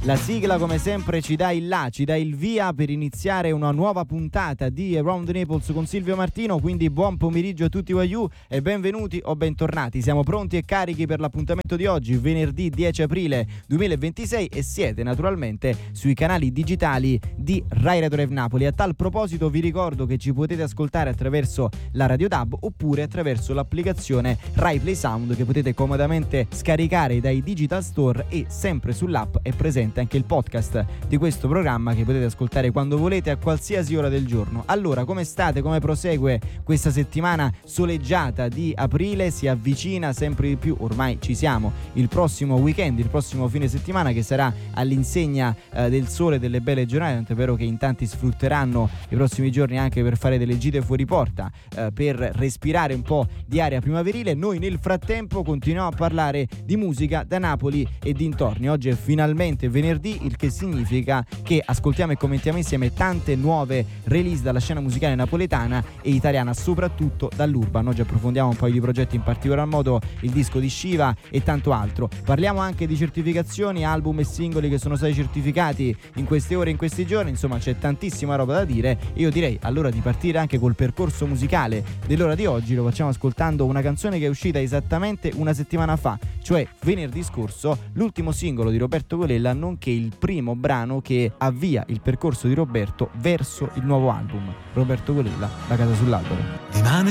La sigla come sempre ci dà il via per iniziare una nuova puntata di Around Naples con Silvio Martino, quindi buon pomeriggio a tutti you e benvenuti o bentornati. Siamo pronti e carichi per l'appuntamento di oggi, venerdì 10 aprile 2026 e siete naturalmente sui canali digitali di Rai Radio Rev Napoli. A tal proposito vi ricordo che ci potete ascoltare attraverso la Radio DAB oppure attraverso l'applicazione Rai Play Sound che potete comodamente scaricare dai digital store e sempre sull'app è presente anche il podcast di questo programma che potete ascoltare quando volete a qualsiasi ora del giorno. Allora, come state? Come prosegue questa settimana soleggiata di aprile? Si avvicina sempre di più, ormai ci siamo, il prossimo weekend, il prossimo fine settimana che sarà all'insegna del sole e delle belle giornate, tant'è vero che in tanti sfrutteranno i prossimi giorni anche per fare delle gite fuori porta, per respirare un po' di aria primaverile. Noi nel frattempo continuiamo a parlare di musica da Napoli e dintorni. Oggi è finalmente venerdì, il che significa che ascoltiamo e commentiamo insieme tante nuove release dalla scena musicale napoletana e italiana, soprattutto dall'urban. Oggi approfondiamo un paio di progetti, in particolar modo il disco di Shiva e tanto altro. Parliamo anche di certificazioni, album e singoli che sono stati certificati in queste ore, in questi giorni, insomma c'è tantissima roba da dire. Io direi allora di partire anche col percorso musicale dell'ora di oggi. Lo facciamo ascoltando una canzone che è uscita esattamente una settimana fa, cioè venerdì scorso, l'ultimo singolo di Roberto Colella, nonché il primo brano che avvia il percorso di Roberto verso il nuovo album. Roberto Colella, La casa sull'albero. Rimane